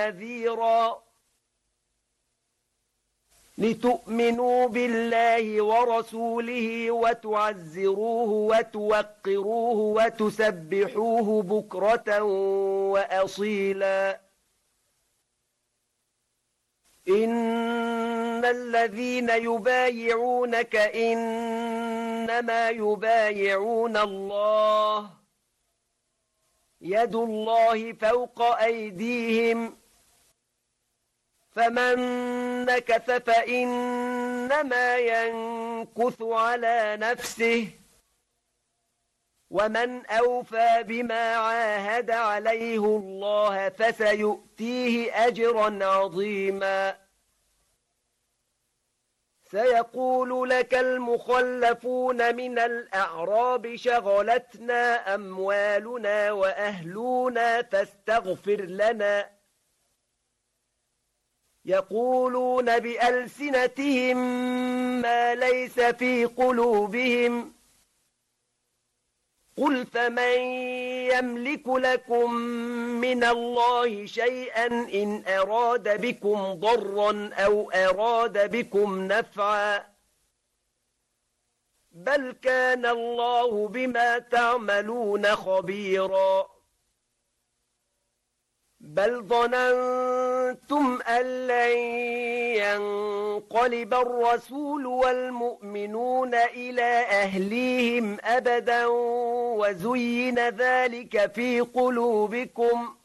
نذيرا لتؤمنوا بالله ورسوله وتعزروه وتوقروه وتسبحوه بكرة وأصيلا إن الذين يبايعونك إنما يبايعون الله يد الله فوق أيديهم فمن نكث فإنما ينكث على نفسه ومن أوفى بما عاهد عليه الله فسيؤتيه أجرا عظيما سيقول لك المخلفون من الأعراب شغلتنا أموالنا وأهلنا فاستغفر لنا يقولون بألسنتهم ما ليس في قلوبهم قل فمن يملك لكم من الله شيئا إن أراد بكم ضرا أو أراد بكم نفعا بل كان الله بما تعملون خبيرا بل ظننتم أن لن ينقلب الرسول والمؤمنون إلى أهليهم أبدا وزين ذلك في قلوبكم